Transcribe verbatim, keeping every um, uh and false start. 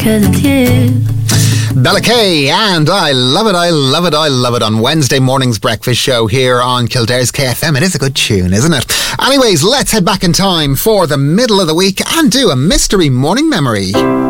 'cause it's you. Bella Kay, and I love it, I love it, I love it on Wednesday morning's breakfast show here on Kildare's K F M. It is a good tune, isn't it? Anyways, let's head back in time for the middle of the week and do a mystery morning memory.